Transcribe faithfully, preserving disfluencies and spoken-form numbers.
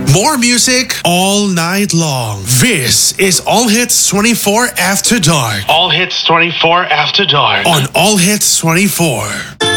More music all night long. This is All Hits twenty-four After Dark. All Hits twenty-four After Dark. On All Hits twenty-four.